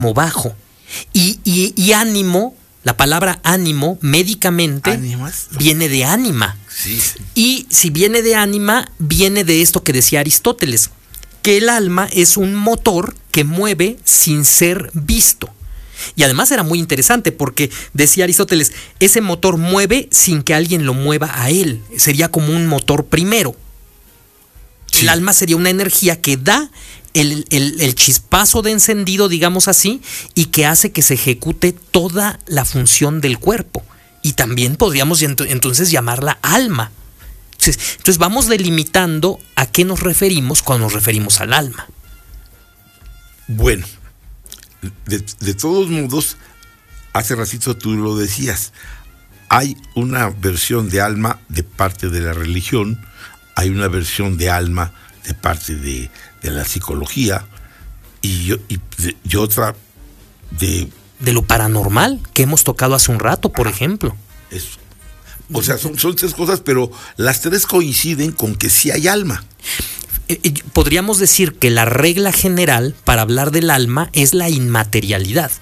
bajo. Y ánimo, la palabra ánimo, médicamente, viene de ánima. Sí. Y si viene de ánima, viene de esto que decía Aristóteles, que el alma es un motor que mueve sin ser visto. Y además era muy interesante porque decía Aristóteles, ese motor mueve sin que alguien lo mueva a él. Sería como un motor primero. Sí. El alma sería una energía que da el chispazo de encendido, digamos así, y que hace que se ejecute toda la función del cuerpo. Y también podríamos entonces llamarla alma. Entonces vamos delimitando a qué nos referimos cuando nos referimos al alma. Bueno, de todos modos, hace ratito tú lo decías, hay una versión de alma de parte de la religión, hay una versión de alma de parte de la psicología y otra de lo paranormal que hemos tocado hace un rato, por ejemplo. Eso. O sea, son tres cosas, pero las tres coinciden con que sí hay alma. Podríamos decir que la regla general para hablar del alma es la inmaterialidad.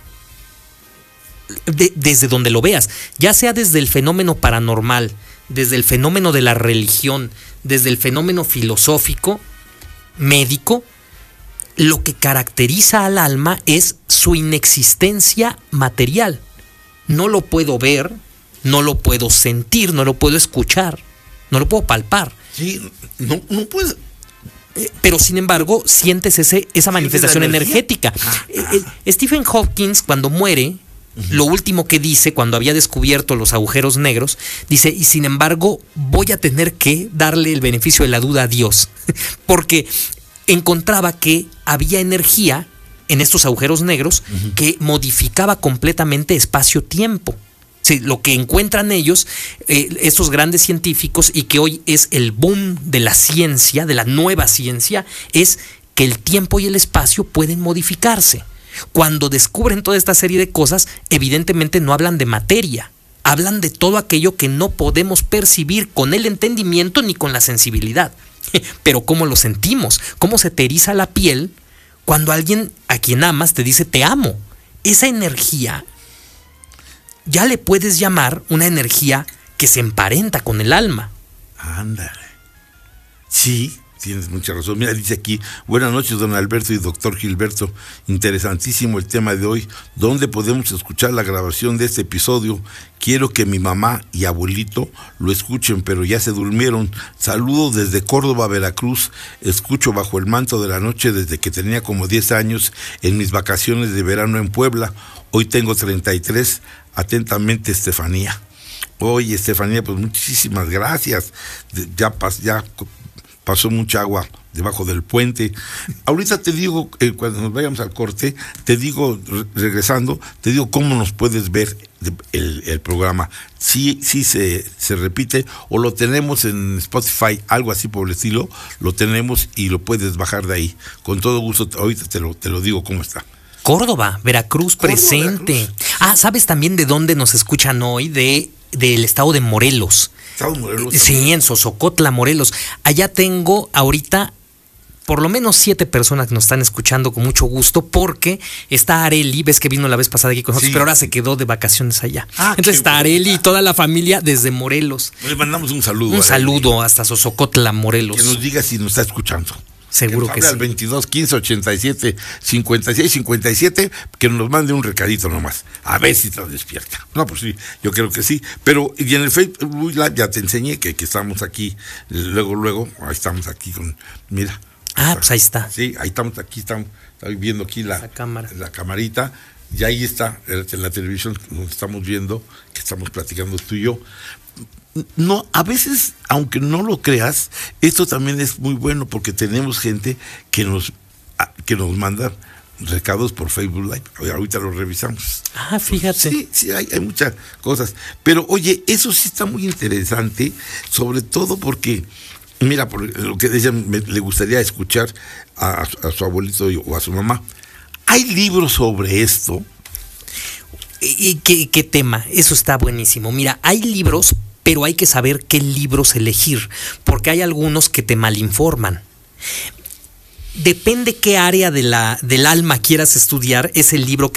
Desde donde lo veas, ya sea desde el fenómeno paranormal, desde el fenómeno de la religión, desde el fenómeno filosófico, médico, lo que caracteriza al alma es su inexistencia material. No lo puedo ver, no lo puedo sentir, no lo puedo escuchar, no lo puedo palpar. Sí, no puedo. Pero sin embargo, sientes esa manifestación energética. Stephen Hawking, cuando muere, lo último que dice, cuando había descubierto los agujeros negros, dice, y sin embargo, voy a tener que darle el beneficio de la duda a Dios. Porque encontraba que había energía en estos agujeros negros que modificaba completamente espacio-tiempo. Sí, lo que encuentran ellos, estos grandes científicos, y que hoy es el boom de la ciencia, de la nueva ciencia, es que el tiempo y el espacio pueden modificarse. Cuando descubren toda esta serie de cosas, evidentemente no hablan de materia, hablan de todo aquello que no podemos percibir con el entendimiento ni con la sensibilidad. Pero ¿cómo lo sentimos? ¿Cómo se te eriza la piel cuando alguien a quien amas te dice te amo? Esa energía ya le puedes llamar una energía que se emparenta con el alma. Ándale. Sí, tienes mucha razón. Mira, dice aquí, buenas noches, don Alberto y doctor Gilberto. Interesantísimo el tema de hoy. ¿Dónde podemos escuchar la grabación de este episodio? Quiero que mi mamá y abuelito lo escuchen, pero ya se durmieron. Saludos desde Córdoba, Veracruz. Escucho bajo el manto de la noche desde que tenía como 10 años en mis vacaciones de verano en Puebla. Hoy tengo 33. Atentamente, Estefanía. Oye, Estefanía, pues muchísimas gracias. Ya pasó mucha agua debajo del puente. Ahorita te digo, cuando nos vayamos al corte, te digo, regresando, te digo cómo nos puedes ver el programa. Sí se repite, o lo tenemos en Spotify, algo así por el estilo, lo tenemos y lo puedes bajar de ahí. Con todo gusto, ahorita te lo digo cómo está. Córdoba, Veracruz, presente. Veracruz. ¿Sabes también de dónde nos escuchan hoy? Del estado de Morelos. ¿Estado de Morelos? Sí, en Sosocotla, Morelos. Allá tengo ahorita por lo menos 7 personas que nos están escuchando con mucho gusto, porque está Areli, ves que vino la vez pasada aquí con nosotros, sí, pero ahora se quedó de vacaciones allá. Entonces está Areli y toda la familia desde Morelos. Le mandamos un saludo. Un saludo hasta Sosocotla, Morelos. Que nos diga si nos está escuchando. Seguro que sí. Al 22 15 87 56 57, que nos mande un recadito nomás. A ver si está despierta. No, pues sí, yo creo que sí. Pero y en el Facebook Live ya te enseñé que estamos aquí. Luego, ahí estamos aquí con. Mira. Pues ahí está. Sí, ahí estamos viendo aquí la camarita. Y ahí está, en la televisión, donde estamos viendo, que estamos platicando tú y yo. No, a veces, aunque no lo creas, esto también es muy bueno, porque tenemos gente que nos manda recados por Facebook Live. Ahorita lo revisamos. Fíjate. Sí, hay muchas cosas. Pero oye, eso sí está muy interesante, sobre todo porque, mira, por lo que ella le gustaría escuchar a su abuelito o a su mamá. Hay libros sobre esto. ¿Y qué tema? Eso está buenísimo. Mira, hay libros, pero hay que saber qué libros elegir, porque hay algunos que te malinforman. Depende qué área del alma quieras estudiar, es el libro que